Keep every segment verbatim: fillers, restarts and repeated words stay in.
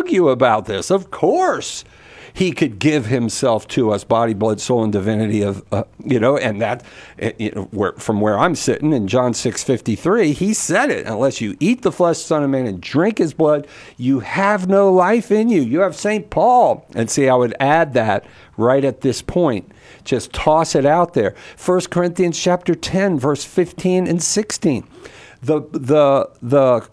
argue about this. Of course, he could give himself to us, body, blood, soul, and divinity of, uh, you know, and that, you know, where, from where I'm sitting in John six fifty-three, he said it, unless you eat the flesh of the Son of Man and drink his blood, you have no life in you. You have Saint Paul. And see, I would add that right at this point. Just toss it out there. First Corinthians chapter ten, verse fifteen and sixteen. The, the, the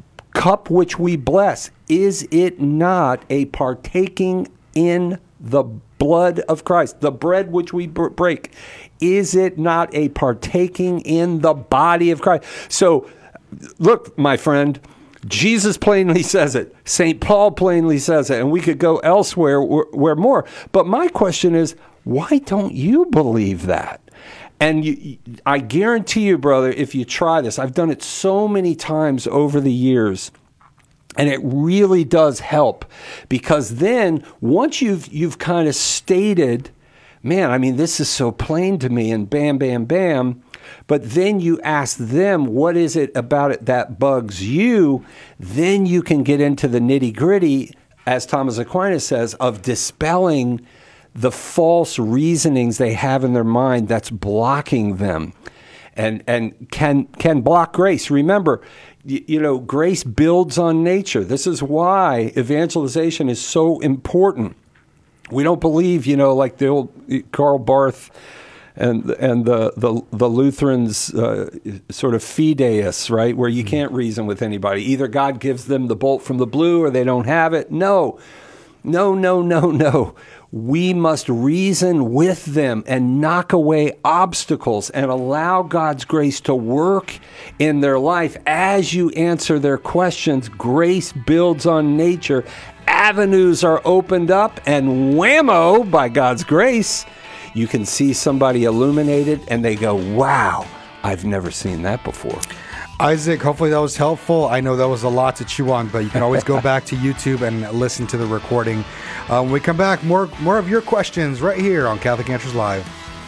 cup which we bless, is it not a partaking in the blood of Christ? The bread which we break, is it not a partaking in the body of Christ? So, look, my friend, Jesus plainly says it. Saint Paul plainly says it. And we could go elsewhere where, where more. But my question is, why don't you believe that? And you, I guarantee you, brother, if you try this, I've done it so many times over the years, and it really does help, because then once you've you've kind of stated, man, I mean, this is so plain to me, and bam, bam, bam, but then you ask them, what is it about it that bugs you? Then you can get into the nitty gritty, as Thomas Aquinas says, of dispelling the false reasonings they have in their mind that's blocking them, and and can can block grace. Remember, you, you know, grace builds on nature. This is why evangelization is so important. We don't believe, you know, like the old Karl Barth and and the the, the Lutherans uh, sort of fideists, right, where you can't reason with anybody. Either God gives them the bolt from the blue or they don't have it. No, no, no, no, no. We must reason with them and knock away obstacles and allow God's grace to work in their life. As you answer their questions, grace builds on nature. Avenues are opened up, and whammo, by God's grace, you can see somebody illuminated and they go, wow, I've never seen that before. Isaac, hopefully that was helpful. I know that was a lot to chew on, but you can always go back to YouTube and listen to the recording. Uh, when we come back, more more of your questions right here on Catholic Answers Live.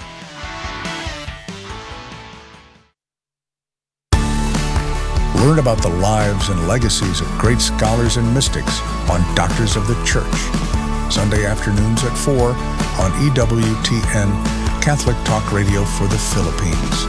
Learn about the lives and legacies of great scholars and mystics on Doctors of the Church. Sunday afternoons at four on E W T N, Catholic Talk Radio for the Philippines.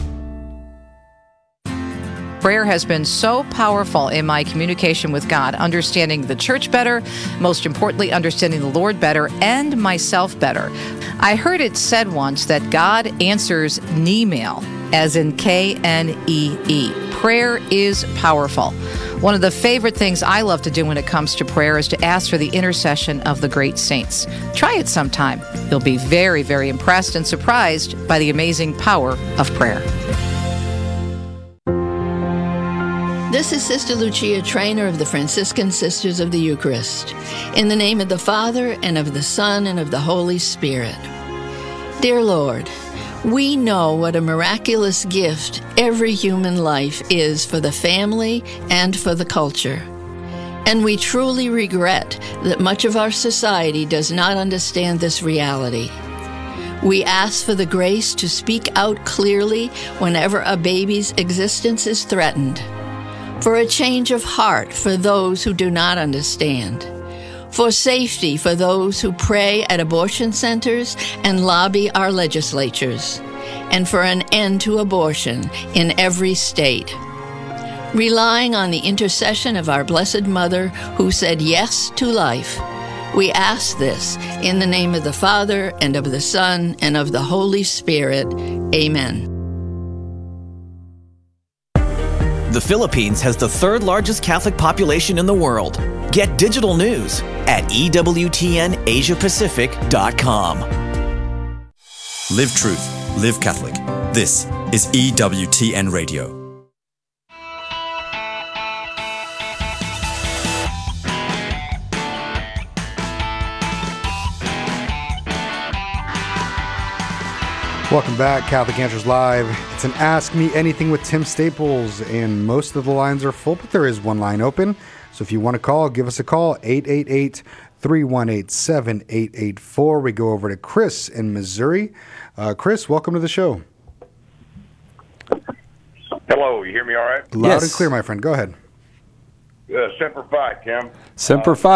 Prayer has been so powerful in my communication with God, understanding the church better, most importantly, understanding the Lord better, and myself better. I heard it said once that God answers Knee-mail, as in K N E E. Prayer is powerful. One of the favorite things I love to do when it comes to prayer is to ask for the intercession of the great saints. Try it sometime. You'll be very, very impressed and surprised by the amazing power of prayer. This is Sister Lucia, trainer of the Franciscan Sisters of the Eucharist. In the name of the Father, and of the Son, and of the Holy Spirit. Dear Lord, we know what a miraculous gift every human life is for the family and for the culture. And we truly regret that much of our society does not understand this reality. We ask for the grace to speak out clearly whenever a baby's existence is threatened, for a change of heart for those who do not understand, for safety for those who pray at abortion centers and lobby our legislatures, and for an end to abortion in every state. Relying on the intercession of our Blessed Mother, who said yes to life, we ask this in the name of the Father, and of the Son, and of the Holy Spirit. Amen. The Philippines has the third largest Catholic population in the world. Get digital news at E W T N Asia Pacific dot com. Live truth, live Catholic. This is E W T N Radio. Welcome back, Catholic Answers Live. It's an Ask Me Anything with Tim Staples, and most of the lines are full, but there is one line open. So if you want to call, give us a call, eight eight eight, three one eight, seven eight eight four. We go over to Chris in Missouri. Uh, Chris, welcome to the show. Hello, you hear me all right? Loud Yes. and clear, my friend. Go ahead. Uh, Semper Fi, Tim. Semper uh, Fi.